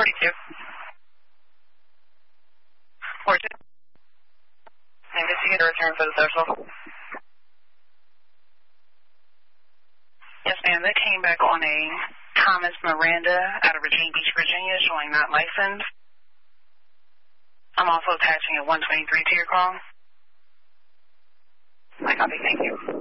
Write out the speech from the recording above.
42. 42. Investigator return for the social. Yes, ma'am. They came back on a Thomas Miranda out of Virginia Beach, Virginia, showing not licensed. I'm also attaching a 123 to your call. I copy. Thank you.